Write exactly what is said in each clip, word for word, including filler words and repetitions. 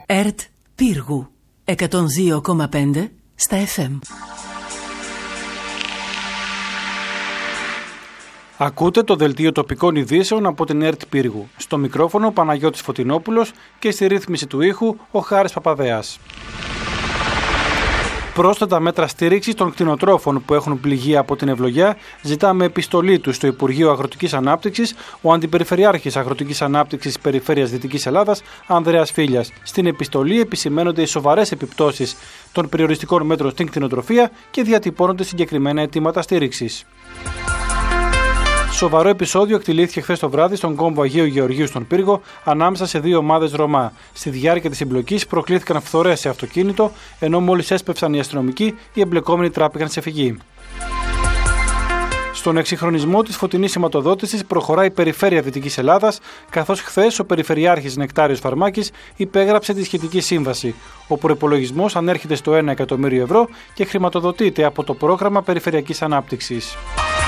ΕΡΤ Πύργου εκατόν δύο κόμμα πέντε στα εφ εμ. Ακούτε το δελτίο τοπικών ειδήσεων από την ΕΡΤ Πύργου. Στο μικρόφωνο Παναγιώτης Φωτεινόπουλος και στη ρύθμιση του ήχου ο Χάρης Παπαδέας. Πρόσθετα μέτρα στήριξης των κτηνοτρόφων που έχουν πληγεί από την ευλογιά ζητά με επιστολή του στο Υπουργείο Αγροτικής Ανάπτυξης ο Αντιπεριφερειάρχης Αγροτικής Ανάπτυξης Περιφέρειας Δυτικής Ελλάδας, Ανδρέας Φίλιας. Στην επιστολή επισημαίνονται οι σοβαρές επιπτώσεις των περιοριστικών μέτρων στην κτηνοτροφία και διατυπώνονται συγκεκριμένα αιτήματα στήριξης. Σοβαρό επεισόδιο εκτελήθηκε χθες το βράδυ στον κόμβο Αγίου Γεωργίου στον Πύργο ανάμεσα σε δύο ομάδες Ρωμά. Στη διάρκεια της συμπλοκής προκλήθηκαν φθορές σε αυτοκίνητο, ενώ μόλις έσπευσαν οι αστυνομικοί, οι εμπλεκόμενοι τράπηκαν σε φυγή. Στον εξυγχρονισμό της φωτεινής σηματοδότησης προχωράει η Περιφέρεια Δυτικής Ελλάδας, καθώς χθες ο Περιφερειάρχης Νεκτάριος Φαρμάκης υπέγραψε τη σχετική σύμβαση. Ο προϋπολογισμός ανέρχεται στο ένα εκατομμύριο ευρώ και χρηματοδοτείται από το πρόγραμμα Περιφερειακής Ανάπτυξης.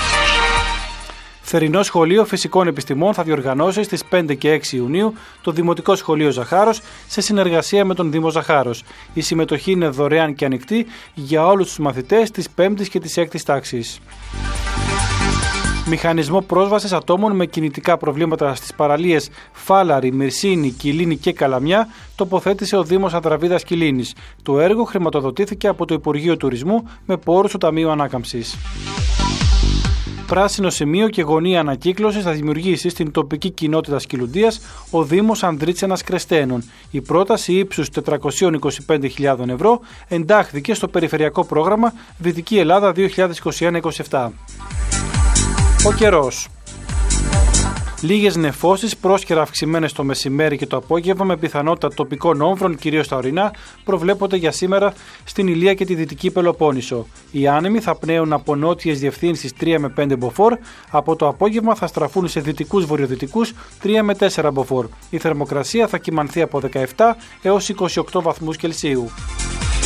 Θερινό Σχολείο Φυσικών Επιστημών θα διοργανώσει στις πέντε και έξι Ιουνίου το Δημοτικό Σχολείο Ζαχάρος σε συνεργασία με τον Δήμο Ζαχάρος. Η συμμετοχή είναι δωρεάν και ανοιχτή για όλους τους μαθητές της πέμπτης και της έκτης τάξης. Μηχανισμό πρόσβασης ατόμων με κινητικά προβλήματα στις παραλίες Φάλαρη, Μυρσίνη, Κιλίνη και Καλαμιά τοποθέτησε ο Δήμος Αδραβίδας Κιλίνης. Το έργο χρηματοδοτήθηκε από το Υπουργείο Τουρισμού με πόρους του Ταμείου Ανάκαμψης. Πράσινο σημείο και γωνία ανακύκλωσης θα δημιουργήσει στην τοπική κοινότητα Σκυλουντίας ο Δήμος Ανδρίτσενας Κρεστένων. Η πρόταση ύψους τετρακόσιες είκοσι πέντε χιλιάδες ευρώ εντάχθηκε στο Περιφερειακό Πρόγραμμα Δυτική Ελλάδα δύο χιλιάδες είκοσι ένα είκοσι επτά. Ο καιρός. Λίγες νεφώσεις πρόσκαιρα αυξημένες το μεσημέρι και το απόγευμα με πιθανότητα τοπικών όμβρων, κυρίως στα ορεινά, προβλέπονται για σήμερα στην Ηλία και τη Δυτική Πελοπόννησο. Οι άνεμοι θα πνέουν από νότιες διευθύνσεις τρία με πέντε μποφόρ, από το απόγευμα θα στραφούν σε δυτικούς βορειοδυτικούς τρία με τέσσερα μποφόρ. Η θερμοκρασία θα κυμανθεί από δεκαεπτά έως είκοσι οκτώ βαθμούς Κελσίου.